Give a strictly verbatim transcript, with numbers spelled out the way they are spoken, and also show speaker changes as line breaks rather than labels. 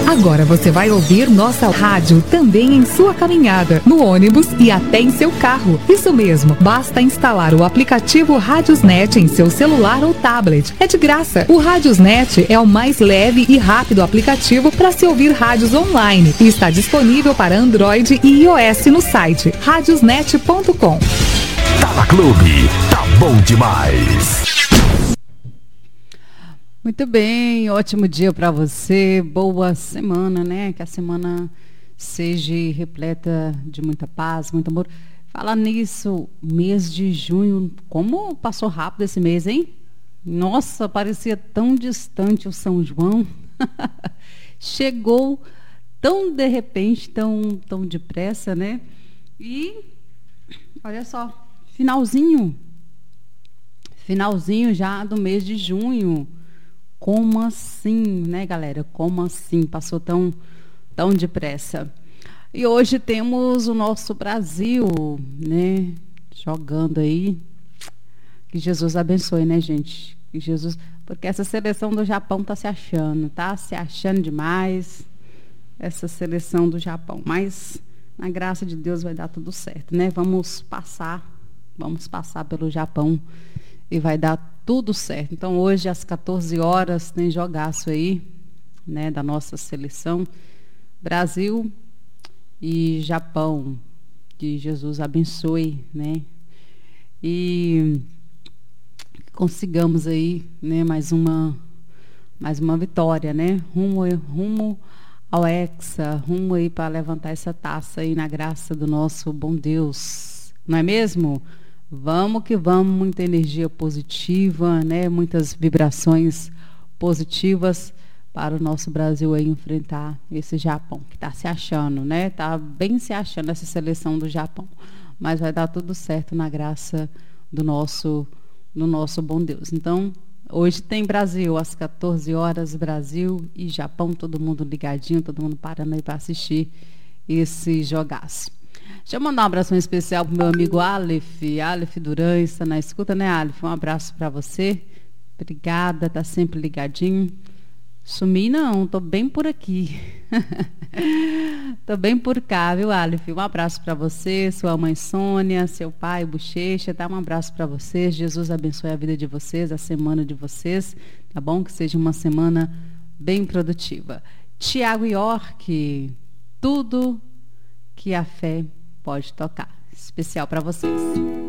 Agora você vai ouvir nossa rádio também em sua caminhada, no ônibus e até em seu carro. Isso mesmo, basta instalar o aplicativo Radiosnet em seu celular ou tablet. É de graça. O Radiosnet é o mais leve e rápido aplicativo para se ouvir rádios online e está disponível para Android e iOS no site radiosnet ponto com.
Tá na Clube, tá bom demais.
Muito bem, ótimo dia para você, boa semana, né? Que a semana seja repleta de muita paz, muito amor. Falar nisso, mês de junho, como passou rápido esse mês, hein? Nossa, parecia tão distante o São João. Chegou tão de repente, tão, tão depressa, né? E, olha só, finalzinho, finalzinho já do mês de junho. Como assim, né, galera? Como assim? Passou tão, tão depressa. E hoje temos o nosso Brasil, né, jogando aí. Que Jesus abençoe, né, gente? Que Jesus, porque essa seleção do Japão tá se achando, tá? Se achando demais, essa seleção do Japão. Mas, na graça de Deus, vai dar tudo certo, né? Vamos passar, vamos passar pelo Japão e vai dar tudo certo. Então, hoje, às quatorze horas, tem jogaço aí, né, da nossa seleção. Brasil e Japão. Que Jesus abençoe, né? E consigamos aí, né, mais uma, mais uma vitória, né? Rumo, rumo ao Hexa, rumo aí para levantar essa taça aí na graça do nosso bom Deus. Não é mesmo? Vamos que vamos, muita energia positiva, né? Muitas vibrações positivas para o nosso Brasil aí enfrentar esse Japão, que está se achando, né? Está bem se achando essa seleção do Japão. Mas vai dar tudo certo na graça do nosso, do nosso bom Deus. Então, hoje tem Brasil, às quatorze horas, Brasil e Japão, todo mundo ligadinho, todo mundo parando aí para assistir esse jogaço. Deixa eu mandar um abraço especial pro meu amigo Aleph, Aleph Duran, está na escuta, né, Aleph? Um abraço para você. Obrigada, tá sempre ligadinho. Sumi não, tô bem por aqui. Tô bem por cá, viu, Aleph? Um abraço para você, sua mãe Sônia, seu pai Bochecha, tá? Um abraço para vocês. Jesus abençoe a vida de vocês, a semana de vocês, tá bom? Que seja uma semana bem produtiva. Tiago York, tudo que a fé pode tocar. Especial para vocês.